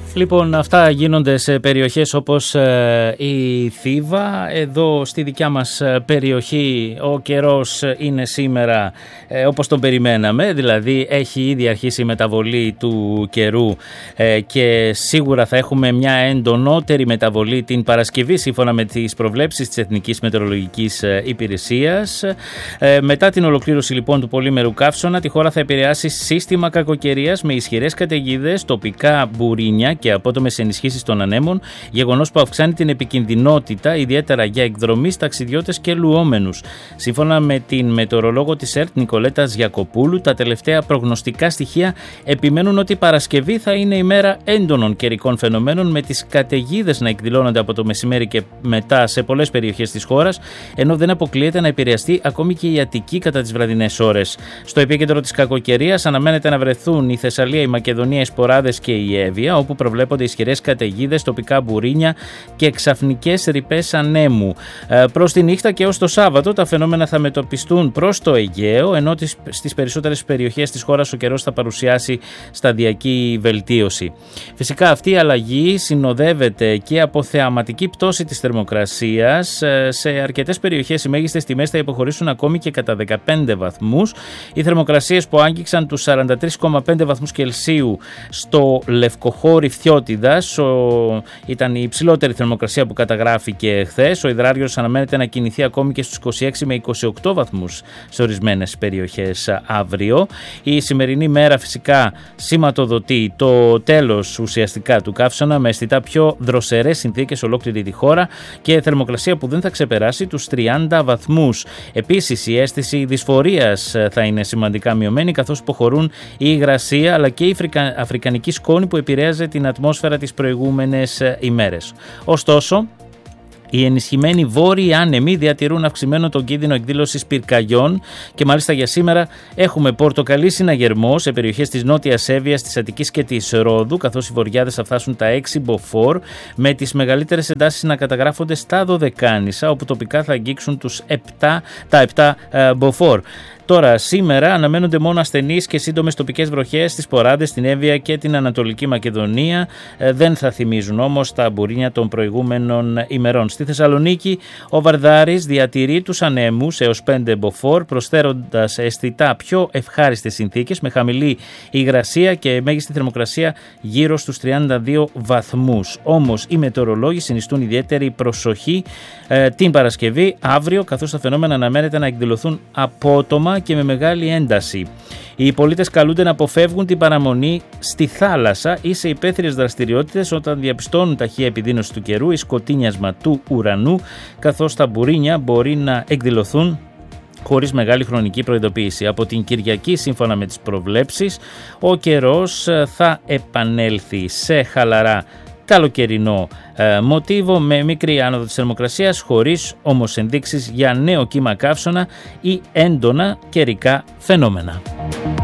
Λοιπόν, αυτά γίνονται σε περιοχές όπως η Θήβα. Εδώ στη δικιά μας περιοχή ο καιρός είναι σήμερα όπως τον περιμέναμε, δηλαδή έχει ήδη αρχίσει η μεταβολή του καιρού και σίγουρα θα έχουμε μια εντονότερη μεταβολή την Παρασκευή σύμφωνα με τις προβλέψεις της Εθνικής Μετεωρολογικής Υπηρεσίας. Μετά την ολοκλήρωση λοιπόν του πολύμερου καύσωνα, τη χώρα θα επηρεάσει σύστημα κακοκαιρίας με ισχυρές καταιγίδες, τοπικά μπουρίνια και απότομες ενισχύσεις των ανέμων, γεγονός που αυξάνει την επικινδυνότητα ιδιαίτερα για εκδρομείς, ταξιδιώτες και λουόμενους. Σύμφωνα με την μετεωρολόγο της ΕΡΤ Νικολέτα Γιακοπούλου, τα τελευταία προγνωστικά στοιχεία επιμένουν ότι η Παρασκευή θα είναι η μέρα έντονων καιρικών φαινομένων, με τις καταιγίδες να εκδηλώνονται από το μεσημέρι και μετά σε πολλές περιοχές της χώρας, ενώ δεν αποκλείεται να επηρεαστεί ακόμη και η Αττική κατά τις βραδινές ώρες. Στο επίκεντρο της κακοκαιρίας αναμένεται να βρεθούν η Θεσσαλία, η Μακεδονία, οι Σποράδες και η Εύβοια, όπου προβλέπονται ισχυρές καταιγίδες, τοπικά μπουρίνια και ξαφνικές ρηπές ανέμου. Προς τη νύχτα και ως το Σάββατο τα φαινόμενα θα μετωπιστούν προς το Αιγαίο, ενώ στις περισσότερες περιοχές της χώρας ο καιρός θα παρουσιάσει σταδιακή βελτίωση. Φυσικά αυτή η αλλαγή συνοδεύεται και από θεαματική πτώση της θερμοκρασίας. Σε αρκετές περιοχές οι μέγιστες τιμές θα υποχωρήσουν ακόμη και κατά 15 βαθμούς. Οι θερμοκρασίες που άγγιξαν τους 43,5 βαθμούς Κελσίου στο Λευκοχώρι Φθιώτιδας ήταν η υψηλότερη θερμοκρασία που καταγράφηκε χθες. Ο υδράριος αναμένεται να κινηθεί ακόμη και στους 26 με 28 βαθμούς σε ορισμένες περιοχές αύριο. Η σημερινή μέρα φυσικά σηματοδοτεί το τέλος ουσιαστικά του καύσωνα, με αισθητά πιο δροσερές συνθήκες ολόκληρη τη χώρα και θερμοκρασία που δεν θα ξεπεράσει τους 30 βαθμούς. Επίσης η αίσθηση δυσφορίας θα είναι σημαντικά μειωμένη, καθώς υποχωρούν η υγρασία αλλά και η αφρικανική σκόνη που επηρέαζε την ατμόσφαιρα τις προηγούμενες ημέρες. Ωστόσο, οι ενισχυμένοι βόρειοι άνεμοι διατηρούν αυξημένο τον κίνδυνο εκδήλωσης πυρκαγιών και μάλιστα για σήμερα έχουμε πορτοκαλί συναγερμό σε περιοχές της Νότιας Εύβοιας, της Αττικής και της Ρόδου, καθώς οι βορειάδες θα φτάσουν τα 6 μποφόρ, με τις μεγαλύτερες εντάσεις να καταγράφονται στα Δωδεκάνησα, όπου τοπικά θα αγγίξουν τα 7 μποφόρ. Τώρα, σήμερα αναμένονται μόνο ασθενείς και σύντομες τοπικές βροχές στις Σποράδες, στην Εύβοια και την Ανατολική Μακεδονία. Δεν θα θυμίζουν όμως τα μπουρίνια των προηγούμενων ημερών. Στη Θεσσαλονίκη, ο Βαρδάρης διατηρεί τους ανέμους έως 5 μποφόρ, προσφέροντας αισθητά πιο ευχάριστες συνθήκες με χαμηλή υγρασία και μέγιστη θερμοκρασία γύρω στους 32 βαθμούς. Όμως, οι μετεωρολόγοι συνιστούν ιδιαίτερη προσοχή την Παρασκευή, αύριο, καθώς τα φαινόμενα αναμένεται να εκδηλωθούν απότομα και με μεγάλη ένταση. Οι πολίτες καλούνται να αποφεύγουν την παραμονή στη θάλασσα ή σε υπαίθριες δραστηριότητες όταν διαπιστώνουν ταχεία επιδείνωση του καιρού ή σκοτίνιασμα του ουρανού, καθώς τα μπουρίνια μπορεί να εκδηλωθούν χωρίς μεγάλη χρονική προειδοποίηση. Από την Κυριακή, σύμφωνα με τις προβλέψεις, ο καιρός θα επανέλθει σε χαλαρά καλοκαιρινό μοτίβο, με μικρή άνοδο της θερμοκρασίας, χωρίς όμως ενδείξεις για νέο κύμα καύσωνα ή έντονα καιρικά φαινόμενα.